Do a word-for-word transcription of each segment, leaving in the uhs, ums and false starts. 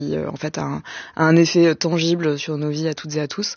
qui euh, en fait a un, a un effet tangible sur nos vies à toutes et à tous.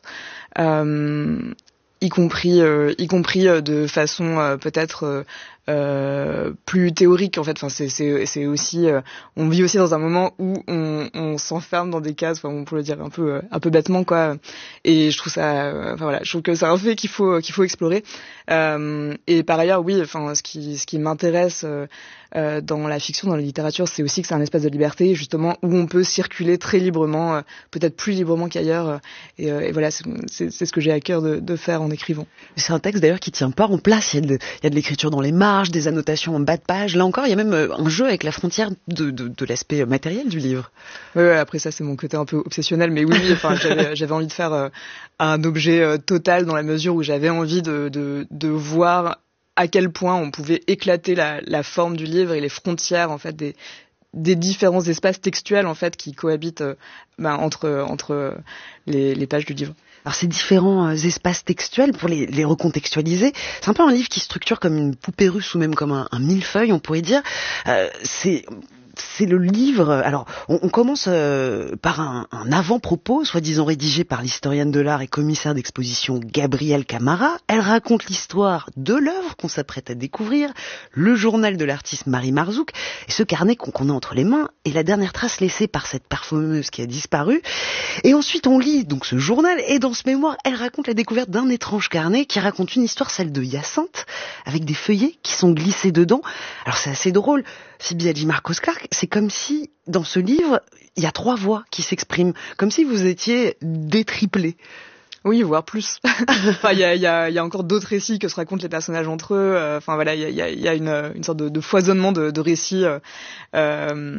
Euh, y compris euh, y compris euh, de façon euh, peut-être euh, euh, plus théorique en fait. Enfin c'est c'est c'est aussi euh, on vit aussi dans un moment où on on s'enferme dans des cases, enfin on pourrait le dire un peu euh, un peu bêtement quoi, et je trouve ça euh, enfin voilà, je trouve que c'est un fait qu'il faut qu'il faut explorer. Euh, et par ailleurs oui, enfin ce qui ce qui m'intéresse euh, euh, dans la fiction, dans la littérature, c'est aussi que c'est un espace de liberté justement où on peut circuler très librement, euh, peut-être plus librement qu'ailleurs, euh, et, euh, et voilà c'est, c'est c'est ce que j'ai à cœur de de faire en écrivant. C'est un texte d'ailleurs qui tient pas en place, il y a de, il y a de l'écriture dans les marges, des annotations en bas de page. Là encore, il y a même un jeu avec la frontière de, de, de l'aspect matériel du livre. Ouais, ouais, après ça, c'est mon côté un peu obsessionnel, mais oui, oui enfin, j'avais, j'avais envie de faire euh, un objet euh, total dans la mesure où j'avais envie de, de, de voir à quel point on pouvait éclater la, la forme du livre et les frontières en fait des des différents espaces textuels en fait qui cohabitent euh, ben, entre entre les, les pages du livre. Alors ces différents euh, espaces textuels, pour les, les recontextualiser, c'est un peu un livre qui structure comme une poupée russe ou même comme un, un millefeuille, on pourrait dire. Euh, c'est c'est le livre. Alors, on, on commence euh, par un, un avant-propos, soi-disant rédigé par l'historienne de l'art et commissaire d'exposition Gabrielle Camara. Elle raconte l'histoire de l'œuvre qu'on s'apprête à découvrir, le journal de l'artiste Marie Marzouk, et ce carnet qu'on, qu'on a entre les mains est la dernière trace laissée par cette parfumeuse qui a disparu. Et ensuite, on lit donc ce journal, et dans ce mémoire, elle raconte la découverte d'un étrange carnet qui raconte une histoire, celle de Hyacinthe, avec des feuillets qui sont glissés dedans. Alors, c'est assez drôle. Phoebe Hadjimarkos-Clarke, c'est comme si, dans ce livre, il y a trois voix qui s'expriment, comme si vous étiez détriplés. Oui, voire plus. Enfin, il y a, y a, y a encore d'autres récits que se racontent les personnages entre eux. Euh, enfin voilà, il y a, y a, y a une, une sorte de, de foisonnement de, de récits. Euh,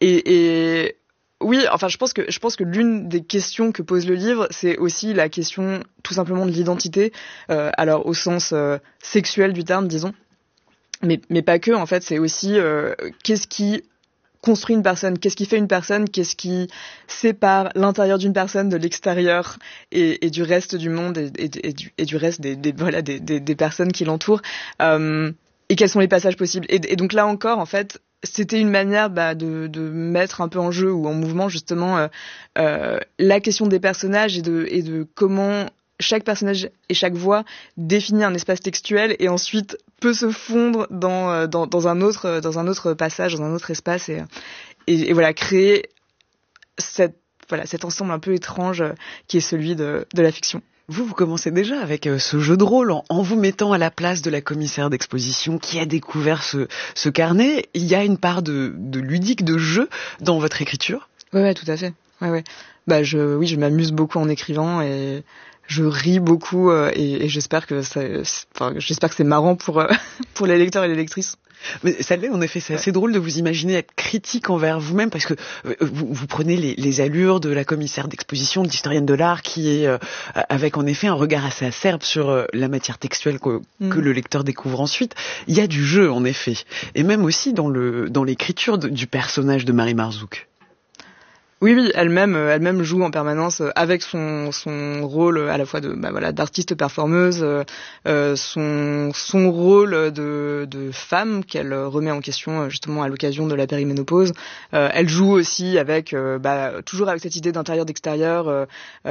et, et oui, enfin, je pense que je pense que l'une des questions que pose le livre, c'est aussi la question tout simplement de l'identité. Euh, alors au sens euh, sexuel du terme, disons. Mais, mais pas que, en fait, c'est aussi euh, qu'est-ce qui construit une personne, qu'est-ce qui fait une personne, qu'est-ce qui sépare l'intérieur d'une personne de l'extérieur et, et du reste du monde et, et, et, du, et du reste des, des, voilà, des, des, des personnes qui l'entourent, euh, et quels sont les passages possibles. Et, et donc là encore, en fait, c'était une manière bah, de, de mettre un peu en jeu ou en mouvement justement euh, euh, la question des personnages et de, et de comment chaque personnage et chaque voix définit un espace textuel et ensuite peut se fondre dans dans dans un autre dans un autre passage, dans un autre espace et et, et voilà créer cette voilà cet ensemble un peu étrange qui est celui de de la fiction. Vous, vous commencez déjà avec ce jeu de rôle en, en vous mettant à la place de la commissaire d'exposition qui a découvert ce ce carnet. Il y a une part de de ludique, de jeu dans votre écriture. Ouais, ouais, tout à fait. Ouais, ouais. Bah je oui, je m'amuse beaucoup en écrivant et je ris beaucoup euh, et, et j'espère que ça, enfin, j'espère que c'est marrant pour euh, pour les lecteurs et les lectrices. Mais ça l'est, en effet, c'est ouais. assez drôle de vous imaginer être critique envers vous-même parce que euh, vous, vous prenez les, les allures de la commissaire d'exposition, de l'historienne de l'art qui est euh, avec en effet un regard assez acerbe sur euh, la matière textuelle que, mm. que le lecteur découvre ensuite. Il y a du jeu, en effet, et même aussi dans le dans l'écriture de, du personnage de Marie Marzouk. Oui, oui, elle-même, elle-même joue en permanence avec son son rôle à la fois de bah voilà d'artiste performeuse, euh, son son rôle de de femme qu'elle remet en question justement à l'occasion de la périménopause. Euh, elle joue aussi avec euh, bah toujours avec cette idée d'intérieur d'extérieur, euh,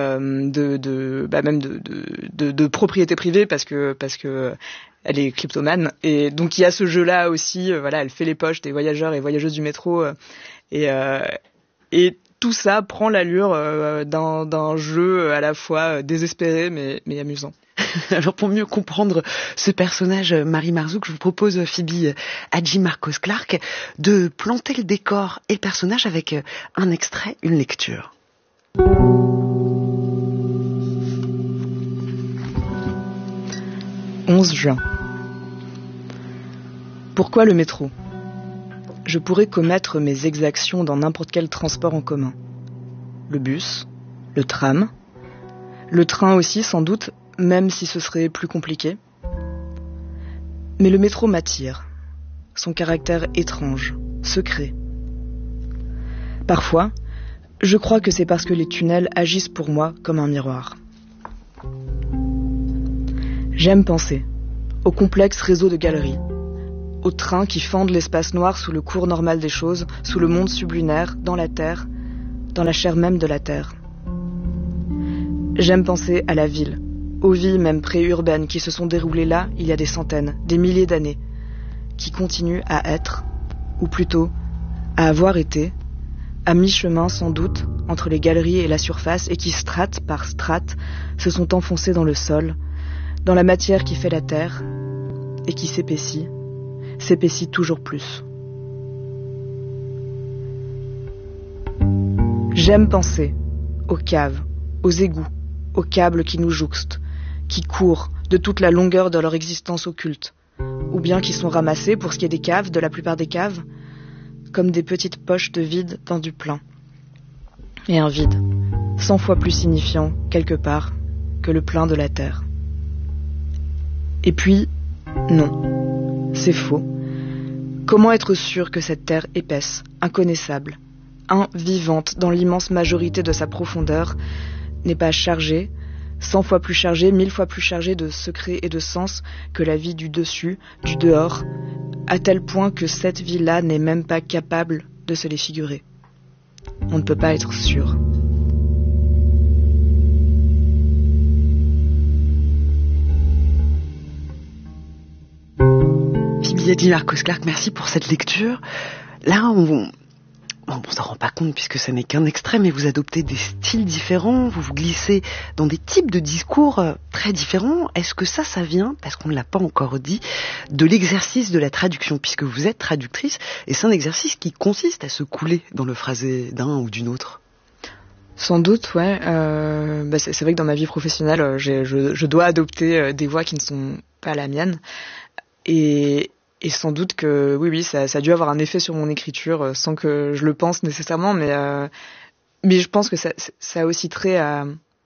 de de bah même de de de, de propriété privée parce que parce que elle est kleptomane et donc il y a ce jeu-là aussi. Euh, voilà, elle fait les poches des voyageurs et voyageuses du métro euh, et euh, et tout ça prend l'allure euh, d'un, d'un jeu à la fois désespéré mais, mais amusant. Alors pour mieux comprendre ce personnage Marie Marzouk, je vous propose Phoebe Hadjimarkos-Clarke de planter le décor et le personnage avec un extrait, une lecture. onze juin. Pourquoi le métro ? Je pourrais commettre mes exactions dans n'importe quel transport en commun. Le bus, le tram, le train aussi sans doute, même si ce serait plus compliqué. Mais le métro m'attire, son caractère étrange, secret. Parfois, je crois que c'est parce que les tunnels agissent pour moi comme un miroir. J'aime penser au complexe réseau de galeries, aux trains qui fendent l'espace noir sous le cours normal des choses, sous le monde sublunaire, dans la terre, dans la chair même de la terre. J'aime penser à la ville, aux vies même préurbaines qui se sont déroulées là il y a des centaines, des milliers d'années, qui continuent à être, ou plutôt à avoir été, à mi-chemin sans doute entre les galeries et la surface et qui, strate par strate, se sont enfoncées dans le sol, dans la matière qui fait la terre et qui s'épaissit, s'épaissit toujours plus. J'aime penser aux caves, aux égouts, aux câbles qui nous jouxtent, qui courent de toute la longueur de leur existence occulte, ou bien qui sont ramassés, pour ce qui est des caves, de la plupart des caves, comme des petites poches de vide dans du plein. Et un vide, cent fois plus signifiant, quelque part, que le plein de la terre. Et puis, non, c'est faux. Comment être sûr que cette terre épaisse, inconnaissable, invivante dans l'immense majorité de sa profondeur, n'est pas chargée, cent fois plus chargée, mille fois plus chargée de secrets et de sens que la vie du dessus, du dehors, à tel point que cette vie-là n'est même pas capable de se les figurer. On ne peut pas être sûr. Fibiadi Marcos-Clark, merci pour cette lecture. Là, on... Bon, on s'en rend pas compte puisque ce n'est qu'un extrait, mais vous adoptez des styles différents, vous vous glissez dans des types de discours très différents. Est-ce que ça, ça vient, parce qu'on ne l'a pas encore dit, de l'exercice de la traduction, puisque vous êtes traductrice, et c'est un exercice qui consiste à se couler dans le phrasé d'un ou d'une autre? Sans doute, ouais. Euh, bah c'est, c'est vrai que dans ma vie professionnelle, j'ai, je, je dois adopter des voix qui ne sont pas la mienne. Et... Et sans doute que, oui, oui, ça, ça a dû avoir un effet sur mon écriture, sans que je le pense nécessairement, mais, euh, mais je pense que ça, ça a aussi trait à,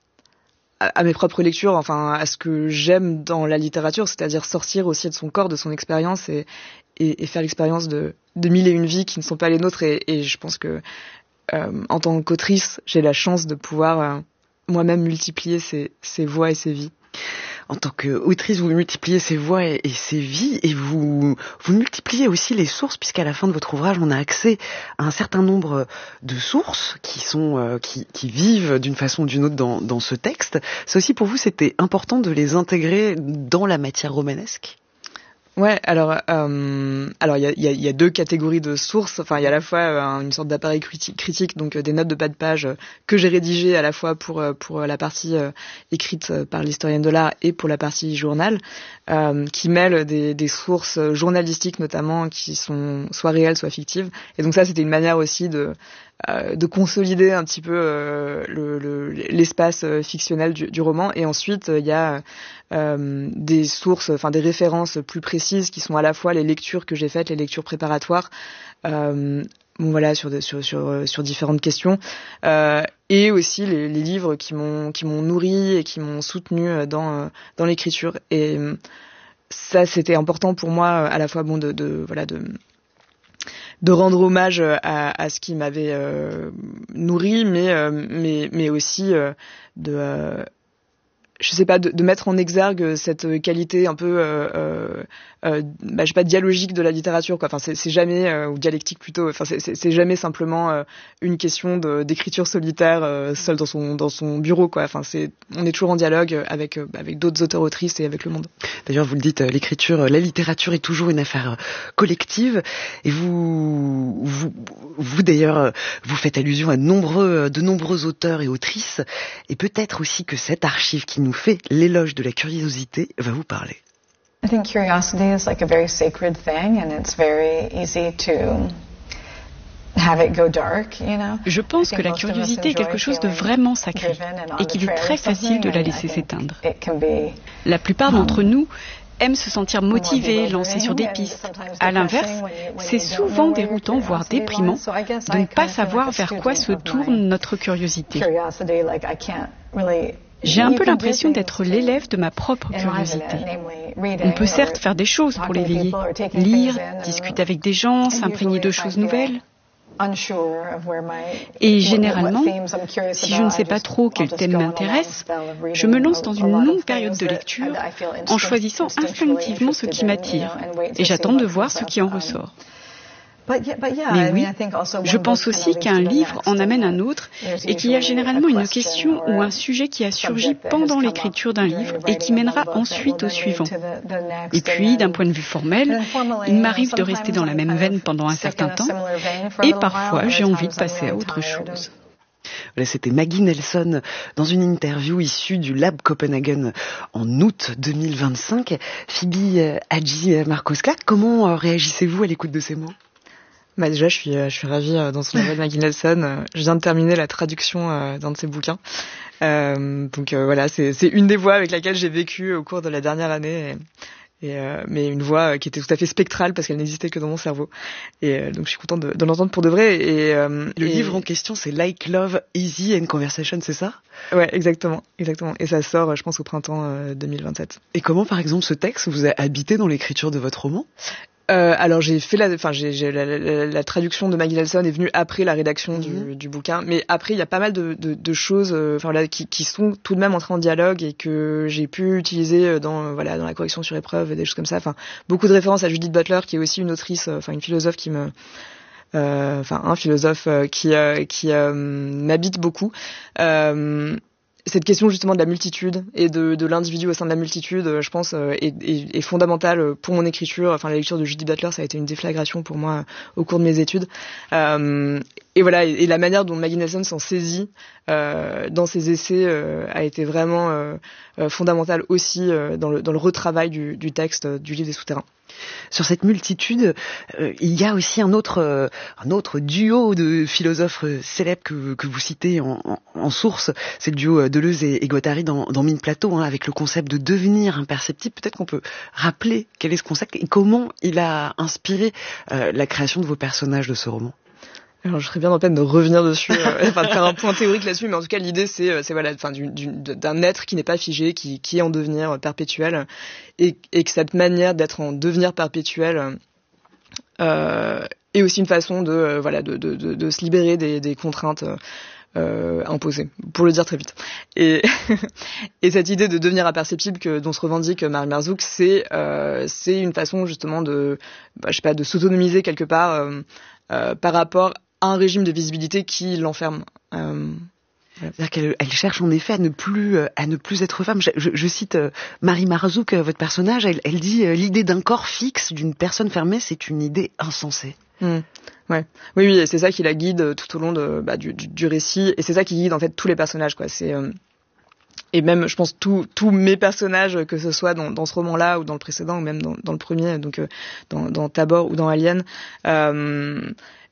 à, à mes propres lectures, enfin, à ce que j'aime dans la littérature, c'est-à-dire sortir aussi de son corps, de son expérience et, et, et faire l'expérience de, de mille et une vies qui ne sont pas les nôtres. Et, et je pense que, euh, en tant qu'autrice, j'ai la chance de pouvoir euh, moi-même multiplier ces, ces voix et ces vies. En tant qu'autrice, vous multipliez ces voix et, et ces vies, et vous, vous multipliez aussi les sources, puisqu'à la fin de votre ouvrage, on a accès à un certain nombre de sources qui sont, euh, qui, qui vivent d'une façon ou d'une autre dans, dans ce texte. Ça aussi, pour vous, c'était important de les intégrer dans la matière romanesque? Ouais, alors euh, alors il y a, y, a, y a deux catégories de sources. Enfin, il y a à la fois euh, une sorte d'appareil critique, critique donc euh, des notes de bas de page euh, que j'ai rédigées à la fois pour euh, pour la partie euh, écrite euh, par l'historienne de l'art et pour la partie journal, euh, qui mêlent des, des sources journalistiques notamment qui sont soit réelles soit fictives. Et donc ça, c'était une manière aussi de Euh, de consolider un petit peu euh, le, le, l'espace euh, fictionnel du, du roman. Et ensuite, il euh, y a euh, des sources, enfin des références plus précises qui sont à la fois les lectures que j'ai faites, les lectures préparatoires, euh, bon voilà, sur, de, sur, sur, sur différentes questions, euh, et aussi les, les livres qui m'ont, qui m'ont nourri et qui m'ont soutenu dans, dans l'écriture. Et ça, c'était important pour moi, à la fois bon de, de voilà de de rendre hommage à, à ce qui m'avait euh, nourri, mais euh, mais mais aussi euh, de euh, je sais pas de, de mettre en exergue cette qualité un peu euh, euh, euh, bah, je sais pas dialogique de la littérature quoi. Enfin c'est, c'est jamais euh, ou dialectique plutôt. Enfin c'est, c'est, c'est jamais simplement euh, une question de, d'écriture solitaire euh, seule dans son dans son bureau quoi. Enfin c'est on est toujours en dialogue avec euh, avec d'autres auteurs autrices et avec le monde. D'ailleurs vous le dites, l'écriture, la littérature est toujours une affaire collective et vous vous vous d'ailleurs vous faites allusion à de nombreux de nombreux auteurs et autrices et peut-être aussi que cette archive qui nous fait l'éloge de la curiosité va vous parler. I think curiosity is like a very sacred thing and it's very easy to have it go dark, you know. Je pense que la curiosité est quelque chose de vraiment sacré et qu'il est très facile de la laisser s'éteindre. La plupart d'entre nous aiment se sentir motivés, lancés sur des pistes. À l'inverse, c'est souvent déroutant, voire déprimant, de ne pas savoir vers quoi se tourne notre curiosité. J'ai un peu l'impression d'être l'élève de ma propre curiosité. On peut certes faire des choses pour l'éveiller, lire, discuter avec des gens, s'imprégner de choses nouvelles. Et généralement, si je ne sais pas trop quel thème m'intéresse, je me lance dans une longue période de lecture en choisissant instinctivement ce qui m'attire et j'attends de voir ce qui en ressort. Mais oui, je pense aussi qu'un livre en amène un autre et qu'il y a généralement une question ou un sujet qui a surgi pendant l'écriture d'un livre et qui mènera ensuite au suivant. Et puis, d'un point de vue formel, il m'arrive de rester dans la même veine pendant un certain temps et parfois j'ai envie de passer à autre chose. Voilà, c'était Maggie Nelson dans une interview issue du Lab Copenhagen en août deux mille vingt-cinq. Phoebe Hadjimarkowska, comment réagissez-vous à l'écoute de ces mots ? Bah déjà, je suis, je suis ravie dans son nouvel Maggie Nelson. Je viens de terminer la traduction d'un de ses bouquins. Euh, donc euh, voilà, c'est, c'est une des voix avec laquelle j'ai vécu au cours de la dernière année. Et, et, euh, mais une voix qui était tout à fait spectrale parce qu'elle n'existait que dans mon cerveau. Et euh, donc je suis contente de, de l'entendre pour de vrai. Et euh, le et... livre en question, c'est Like Love, Easy and Conversation, c'est ça ? Ouais, exactement, exactement. Et ça sort, je pense, au printemps euh, deux mille vingt-sept. Et comment, par exemple, ce texte vous a habité dans l'écriture de votre roman ? Euh, alors j'ai fait la, enfin j'ai, j'ai la, la, la traduction de Maggie Nelson est venue après la rédaction mmh. du, du bouquin, mais après il y a pas mal de, de, de choses, euh, enfin là qui, qui sont tout de même entrées en dialogue et que j'ai pu utiliser dans voilà dans la correction sur épreuve et des choses comme ça. Enfin beaucoup de références à Judith Butler qui est aussi une autrice, enfin une philosophe qui me euh, enfin un philosophe euh, qui euh, qui euh, m'habite beaucoup. Euh, Cette question justement de la multitude et de, de l'individu au sein de la multitude, je pense, est, est, est fondamentale pour mon écriture. Enfin, la lecture de Judith Butler, ça a été une déflagration pour moi au cours de mes études. Euh, et voilà, et, et la manière dont Maggie Nelson s'en saisit euh, dans ses essais euh, a été vraiment euh, fondamentale aussi euh, dans, le, dans le retravail du, du texte du livre des Souterrains. Sur cette multitude, euh, il y a aussi un autre, euh, un autre duo de philosophes célèbres que, que vous citez en, en, en source. C'est le duo Deleuze et, et Guattari dans, dans Mine Plateau, hein, avec le concept de devenir imperceptible. Peut-être qu'on peut rappeler quel est ce concept et comment il a inspiré euh, la création de vos personnages de ce roman. Alors, je serais bien en peine de revenir dessus, euh, enfin de faire un point théorique là-dessus, mais en tout cas l'idée c'est, c'est voilà, enfin du, du, d'un être qui n'est pas figé, qui, qui est en devenir perpétuel, et, et que cette manière d'être en devenir perpétuel euh, est aussi une façon de euh, voilà de, de, de, de se libérer des, des contraintes euh, imposées, pour le dire très vite. Et, et cette idée de devenir imperceptible que dont se revendique Marie Marzouk, c'est euh, c'est une façon justement de, bah, je sais pas, de s'autonomiser quelque part euh, euh, par rapport un régime de visibilité qui l'enferme. Euh, voilà. C'est-à-dire qu'elle elle cherche en effet à ne plus à ne plus être femme. Je, je, je cite euh, Marie Marzouk, votre personnage. Elle, elle dit euh, l'idée d'un corps fixe, d'une personne fermée, c'est une idée insensée. Mmh. Ouais. Oui, oui, et c'est ça qui la guide tout au long de bah, du, du, du récit, et c'est ça qui guide en fait tous les personnages, quoi. C'est euh, et même, je pense, tous tous mes personnages, que ce soit dans, dans ce roman-là ou dans le précédent ou même dans, dans le premier, donc euh, dans, dans Tabor ou dans Alien. Euh,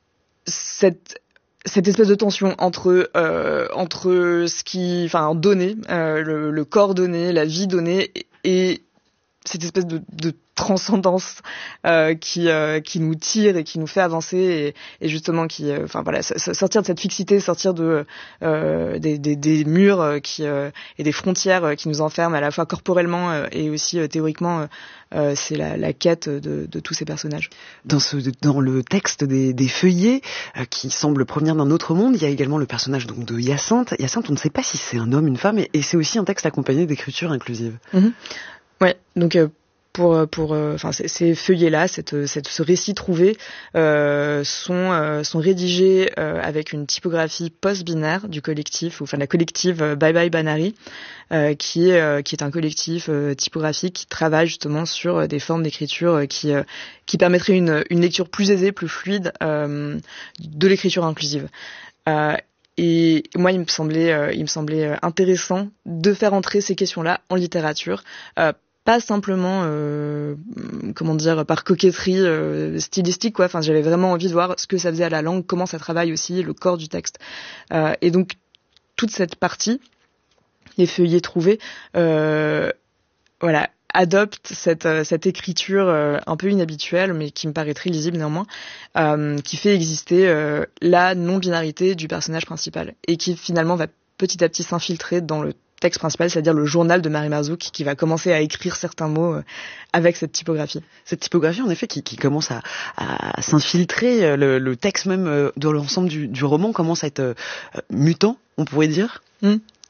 cette cette espèce de tension entre euh, entre ce qui enfin donné euh, le, le corps donné, la vie donnée, et, et cette espèce de, de transcendance euh, qui euh, qui nous tire et qui nous fait avancer, et, et justement qui enfin euh, voilà sortir de cette fixité, sortir de euh, des, des des murs qui euh, et des frontières qui nous enferment à la fois corporellement euh, et aussi euh, théoriquement. Euh, c'est la, la quête de, de tous ces personnages. Dans ce dans le texte des, des feuillets euh, qui semble provenir d'un autre monde, il y a également le personnage donc de Hyacinthe. Hyacinthe, on ne sait pas si c'est un homme, une femme, et, et c'est aussi un texte accompagné d'écriture inclusive. Mmh. Ouais, donc euh, pour pour enfin euh, ces feuillets là, cette cette ce récit trouvé euh, sont euh, sont rédigés euh, avec une typographie post-binaire du collectif, ou enfin la collective euh, Bye Bye Banary, euh, qui est euh, qui est un collectif euh, typographique qui travaille justement sur euh, des formes d'écriture euh, qui euh, qui permettraient une une lecture plus aisée, plus fluide euh, de l'écriture inclusive. Euh, Et moi, il me semblait, euh, il me semblait intéressant de faire entrer ces questions-là en littérature, euh, pas simplement, euh, comment dire, par coquetterie euh, stylistique, quoi. Enfin, j'avais vraiment envie de voir ce que ça faisait à la langue, comment ça travaille aussi le corps du texte. Euh, et donc, toute cette partie, les feuillets trouvés, euh, voilà, adopte cette euh, cette écriture euh, un peu inhabituelle, mais qui me paraît très lisible néanmoins, euh, qui fait exister euh, la non-binarité du personnage principal, et qui finalement va petit à petit s'infiltrer dans le texte principal, c'est-à-dire le journal de Marie Marzouk, qui va commencer à écrire certains mots euh, avec cette typographie. Cette typographie, en effet, qui, qui commence à, à s'infiltrer, le, le texte même euh, de l'ensemble du, du roman commence à être euh, mutant, on pourrait dire. Mmh, ouais.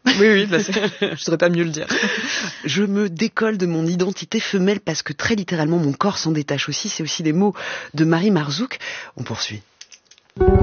Oui, oui, bah je saurais pas mieux le dire. Je me décolle de mon identité femelle parce que très littéralement mon corps s'en détache aussi. C'est aussi les mots de Marie Marzouk. On poursuit.